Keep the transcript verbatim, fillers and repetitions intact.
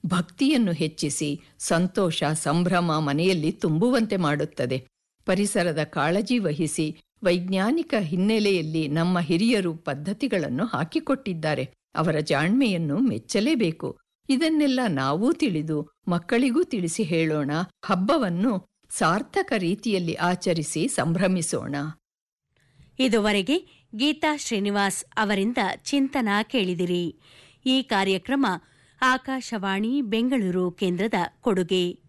ಭಕ್ತಿಯನ್ನು ಹೆಚ್ಚಿಸಿ ಸಂತೋಷ ಸಂಭ್ರಮ ಮನೆಯಲ್ಲಿ ತುಂಬುವಂತೆ ಮಾಡುತ್ತದೆ. ಪರಿಸರದ ಕಾಳಜಿ ವಹಿಸಿ ವೈಜ್ಞಾನಿಕ ಹಿನ್ನೆಲೆಯಲ್ಲಿ ನಮ್ಮ ಹಿರಿಯರು ಪದ್ಧತಿಗಳನ್ನು ಹಾಕಿಕೊಟ್ಟಿದ್ದಾರೆ. ಅವರ ಜಾಣ್ಮೆಯನ್ನು ಮೆಚ್ಚಲೇಬೇಕು. ಇದನ್ನೆಲ್ಲ ನಾವೂ ತಿಳಿದು ಮಕ್ಕಳಿಗೂ ತಿಳಿಸಿ ಹೇಳೋಣ. ಹಬ್ಬವನ್ನು ಸಾರ್ಥಕ ರೀತಿಯಲ್ಲಿ ಆಚರಿಸಿ ಸಂಭ್ರಮಿಸೋಣ. ಇದುವರೆಗೆ ಗೀತಾ ಶ್ರೀನಿವಾಸ್ ಅವರಿಂದ ಚಿಂತನ ಕೇಳಿದಿರಿ. ಈ ಕಾರ್ಯಕ್ರಮ ಆಕಾಶವಾಣಿ ಬೆಂಗಳೂರು ಕೇಂದ್ರದ ಕೊಡುಗೆ.